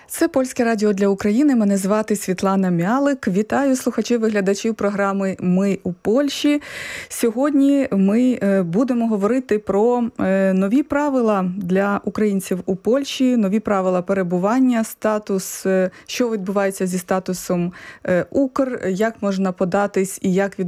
Це Польське радіо для України. Мене звати Світлана Мялик. Вітаю слухачів і глядачів програми «Ми у Польщі». Сьогодні ми будемо говорити про нові правила для українців у Польщі, нові правила перебування, статус, що відбувається зі статусом Укр, як можна податись і як